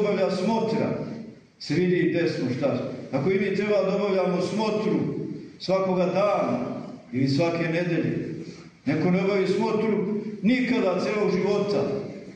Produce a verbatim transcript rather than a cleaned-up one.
obavlja smotra, se vidi gdje smo, šta smo. Ako i mi treba da obavljamo smotru svakoga dana ili svake nedelje, neko ne obavi smotru nikada celog života,